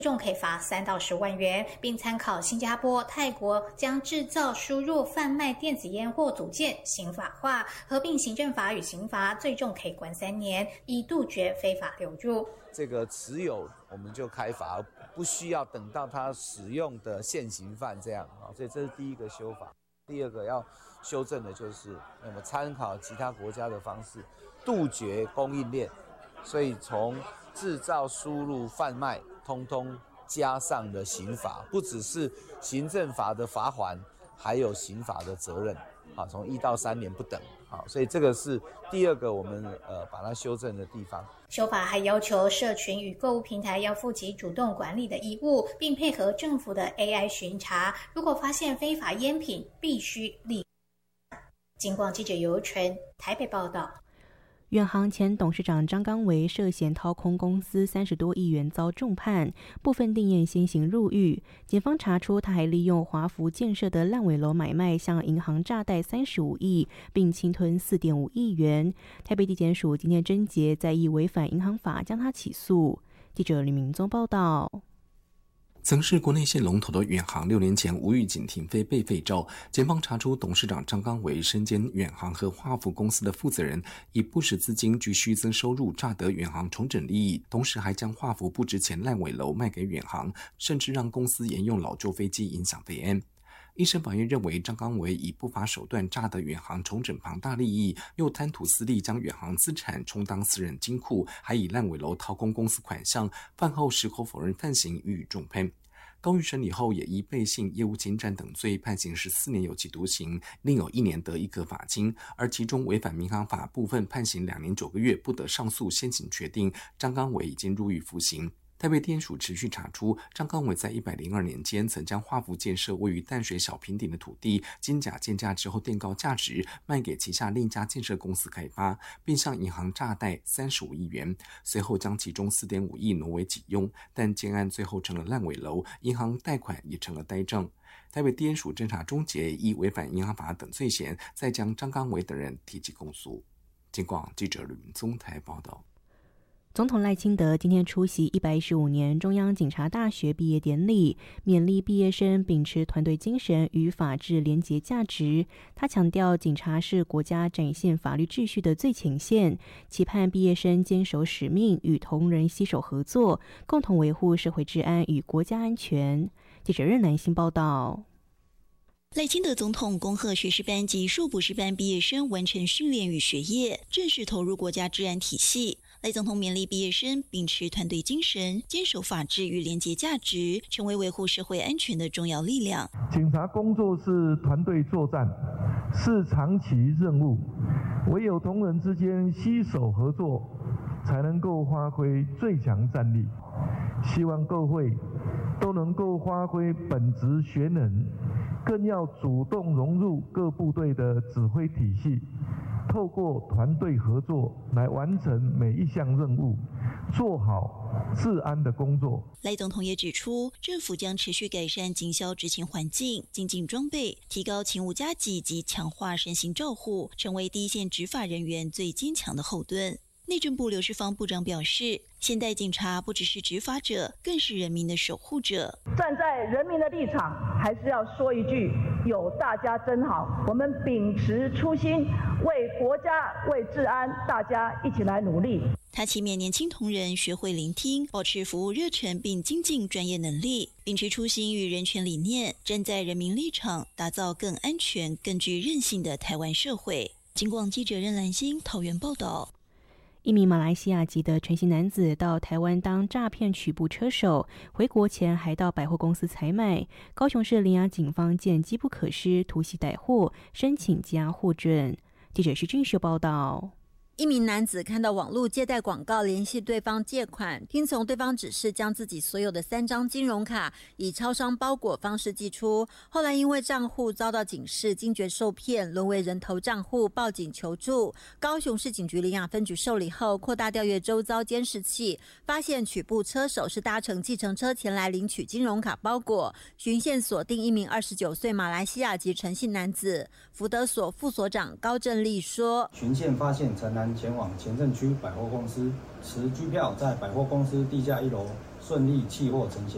重可以罚3到10万元，并参考新加坡、泰国将制造、输入、贩卖电子烟或组件刑法化，合并行政法与刑罚，最重可以关3年，以杜绝非法流入。 这个持有我们就开罚，不需要等到他使用的现行犯这样啊，所以这是第一个修法。第二个要修正的就是，那么参考其他国家的方式，杜绝供应链，所以从制造、输入、贩卖，通通加上了刑法，不只是行政法的罚锾，还有刑法的责任，啊，从1到3年不等，啊，所以这个是第二个我们把它修正的地方。 修法还要求社群与购物平台要负起主动管理的义务，并配合政府的 AI 巡查，如果发现非法烟品，必须立。警广记者尤纯台北报道。 远航前董事长张刚维涉嫌掏空公司30多亿元遭重判，部分定验先行入狱。检方查出他还利用华福建设的烂尾楼买卖向银行诈贷35亿，并侵吞4.5亿元。台北地检署今天侦结，在意违反银行法将他起诉。记者李明宗报道。 曾是国内线龙头的远航6年前无预警停飞被废之后，检方查出董事长张刚维身兼远航和华福公司的负责人，以不实资金据虚增收入诈得远航重整利益，同时还将华福不值钱烂尾楼卖给远航，甚至让公司沿用老旧飞机影响飞安。一审法院认为，张刚维以不法手段诈得远航重整庞大利益，又贪图私利，将远航资产充当私人金库，还以烂尾楼掏空公司款项，饭后矢口否认犯行，予以重判。高院审理后也依背信、业务侵占等罪判刑14年有期徒刑，另有1年得1个罚金，而其中违反民航法部分判刑2年9个月，不得上诉，先行确定。张刚维已经入狱服刑。台北地检署持续查出，张刚伟在102年间曾将华福建设位于淡水小平顶的土地经假建价之后垫高价值，卖给旗下另一家建设公司开发，并向银行诈贷35亿元，随后将其中4.5亿挪为己用，但建案最后成了烂尾楼，银行贷款也成了呆账。台北地检署侦查终结，依违反银行法等罪嫌，再将张刚伟等人提起公诉。警广记者吕明宗台报道。 总统赖清德今天出席115年中央警察大学毕业典礼，勉励毕业生秉持团队精神与法治廉洁价值。他强调，警察是国家展现法律秩序的最前线，期盼毕业生坚守使命，与同仁携手合作，共同维护社会治安与国家安全。记者任南新报道。 赖清德总统恭贺学士班及硕博士班毕业生完成训练与学业，正式投入国家治安体系。赖总统勉励毕业生秉持团队精神，坚守法治与廉洁价值，成为维护社会安全的重要力量。 警察工作是团队作战，是长期任务，唯有同仁之间携手合作，才能够发挥最强战力。希望各位都能够发挥本职学能，更要主动融入各部队的指挥体系，透过团队合作来完成每一项任务，做好治安的工作。 赖总统也指出，政府将持续改善警消执勤环境，精进装备，提高勤务加给及强化身心照护，成为第一线执法人员最坚强的后盾。内政部刘世芳部长表示，现代警察不只是执法者，更是人民的守护者。 站在人民的立场，还是要说一句，有大家真好。我们秉持初心，为国家为治安，大家一起来努力。 他期勉年轻同仁学会聆听，保持服务热忱，并精进专业能力，秉持初心与人权理念，站在人民立场，打造更安全、更具韧性的台湾社会。警广记者任兰心桃园报道。 一名马来西亚籍的陈姓男子到台湾当诈骗取步车手，回国前还到百货公司采买。高雄市林雅警方见机不可失，突袭逮获，申请羁押获准。记者徐俊秀报道。 一名男子看到网络借贷广告，联系对方借款，听从对方指示，将自己所有的3张金融卡以超商包裹方式寄出。后来因为账户遭到警示，惊觉受骗，沦为人头账户，报警求助。高雄市警局林雅分局受理后，扩大调阅周遭监视器，发现取步车手是搭乘计程车前来领取金融卡包裹。循线锁定一名29岁马来西亚籍陈姓男子。福德所副所长高正利说， 循线发现陈男前往前镇区百货公司，持居票在百货公司地下1楼顺利弃货成险。